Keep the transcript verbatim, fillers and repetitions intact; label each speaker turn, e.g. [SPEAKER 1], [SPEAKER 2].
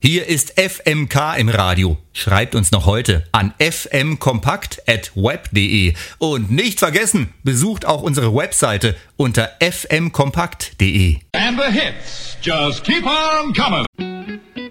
[SPEAKER 1] Hier ist F M K im Radio. Schreibt uns noch heute an f m kompakt at web punkt de. Und nicht vergessen, besucht auch unsere Webseite unter f m kompakt punkt de.
[SPEAKER 2] And the hits just keep on coming.